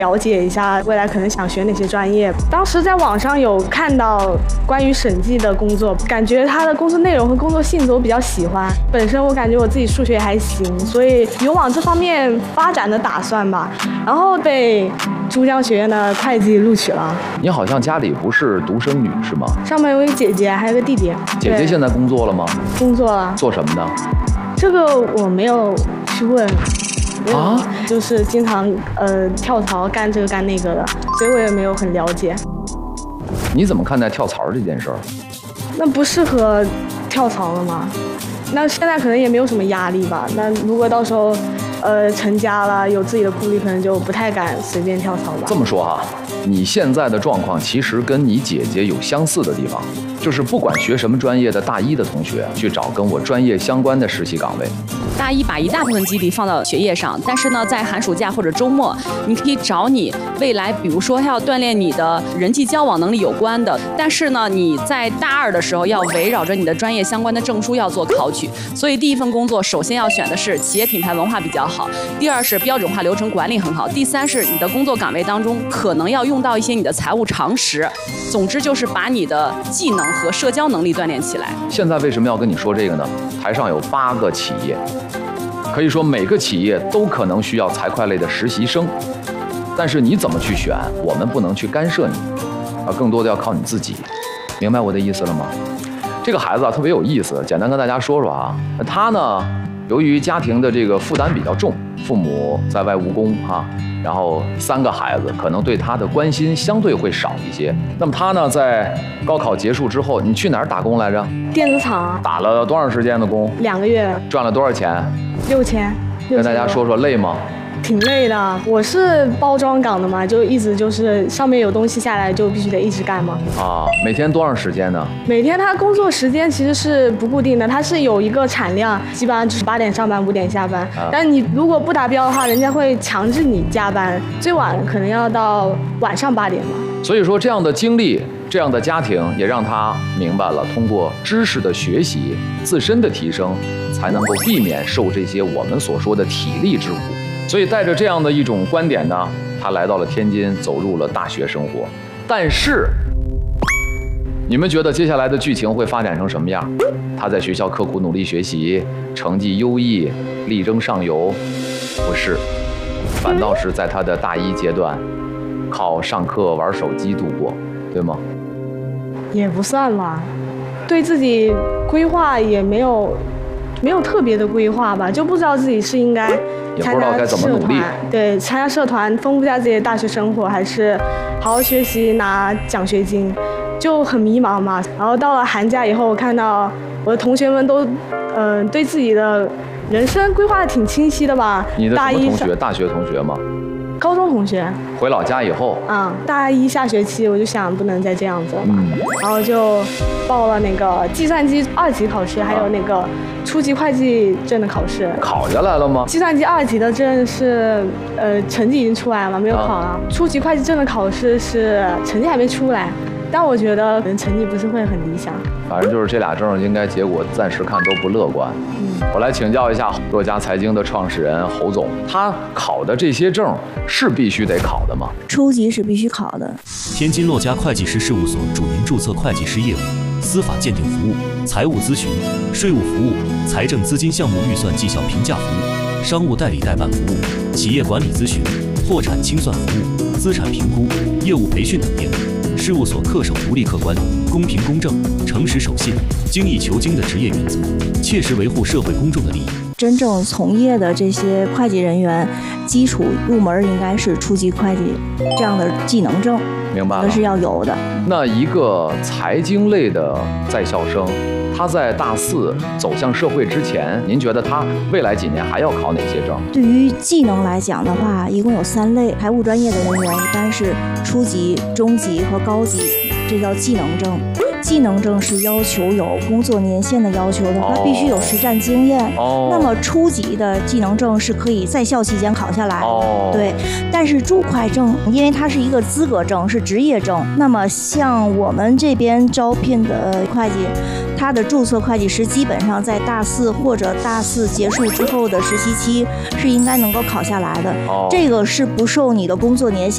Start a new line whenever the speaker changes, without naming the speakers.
了解一下未来可能想学哪些专业。当时在网上有看到关于审计的工作，感觉他的工作内容和工作性质我比较喜欢。本身我感觉我自己数学还行，所以有往这方面发展的打算吧。然后被珠江学院的会计录取了。
你好像家里不是独生女是吗？
上面有一个姐姐，还有个弟弟。
姐姐现在工作了吗？
工作了。
做什么呢？
这个我没有去问。
啊，
就是经常跳槽干这个干那个的，所以我也没有很了解。
你怎么看待跳槽这件事儿？
那不适合跳槽了吗？那现在可能也没有什么压力吧。那如果到时候成家了，有自己的顾虑，可能就不太敢随便跳槽吧。
这么说哈，你现在的状况其实跟你姐姐有相似的地方，就是不管学什么专业的大一的同学去找跟我专业相关的实习岗位。
大一把一大部分精力放到学业上，但是呢，在寒暑假或者周末，你可以找你未来，比如说要锻炼你的人际交往能力有关的。但是呢，你在大二的时候要围绕着你的专业相关的证书要做考取。所以第一份工作首先要选的是企业品牌文化比较好，第二是标准化流程管理很好，第三是你的工作岗位当中可能要用到一些你的财务常识。总之就是把你的技能和社交能力锻炼起来。
现在为什么要跟你说这个呢？台上有8个企业，可以说每个企业都可能需要财会类的实习生，但是你怎么去选，我们不能去干涉你，更多的要靠你自己。明白我的意思了吗？这个孩子特别有意思，简单跟大家说说啊。他呢，由于家庭的这个负担比较重，父母在外务工然后3个孩子，可能对他的关心相对会少一些。那么他呢，在高考结束之后，你去哪儿打工来着？
电子厂。
打了多长时间的工
？2个月。
赚了多少钱
？6000。
跟大家说说，累吗？
挺累的。我是包装岗的嘛，就一直就是上面有东西下来就必须得一直干嘛。
每天多长时间呢？
每天他工作时间其实是不固定的，他是有一个产量，基本上就是8点上班，5点下班。但你如果不达标的话，人家会强制你加班，最晚可能要到晚上8点吧。
所以说这样的经历，这样的家庭也让他明白了，通过知识的学习，自身的提升，才能够避免受这些我们所说的体力之苦。所以带着这样的一种观点呢，他来到了天津，走入了大学生活。但是你们觉得接下来的剧情会发展成什么样？他在学校刻苦努力学习，成绩优异，力争上游？不是，反倒是在他的大一阶段，靠上课玩手机度过，对吗？
也不算吧，对自己规划也没有特别的规划吧，就不知道自己是应该
也不知道该怎么努力。
对，参加社团丰富一下自己的大学生活，还是好好学习拿奖学金，就很迷茫嘛。然后到了寒假以后，我看到我的同学们都对自己的人生规划的挺清晰的吧。
你的什么同学？大学同学吗？
高中同学。
回老家以后，
大一下学期我就想不能再这样子了嘛，然后就报了那个计算机2级考试，还有那个初级会计证的考试。
考下来了吗？
计算机2级的证是成绩已经出来了，没有考了。初级会计证的考试是成绩还没出来，但我觉得可能成绩不是会很理想。
反正就是这俩证应该结果暂时看都不乐观。我来请教一下若家财经的创始人侯总，他考的这些证是必须得考的吗？
初级是必须考的。
天津洛家会计师事务所主营注册会计师业务、司法鉴定服务、财务咨询、税务服务、财政资金项目预算绩效评价服务、商务代理代办服务、企业管理咨询、破产清算服务、资产评估、业务培训等业务。事务所恪守独立客观、公平公正、诚实守信、精益求精的职业原则，切实维护社会公众的利益。
真正从业的这些会计人员，基础入门应该是初级会计这样的技能证，
明白了，
这是要有的。
那一个财经类的在校生，他在大4走向社会之前，您觉得他未来几年还要考哪些证？
对于技能来讲的话，一共有3类。财务专业的人员一般是初级、中级和高级，这叫技能证。技能证是要求有工作年限的要求的，它必须有实战经验。那么初级的技能证是可以在校期间考下来。对，但是注会证，因为它是一个资格证，是职业证。那么像我们这边招聘的会计，他的注册会计师基本上在大4或者大4结束之后的实习期是应该能够考下来的。这个是不受你的工作年限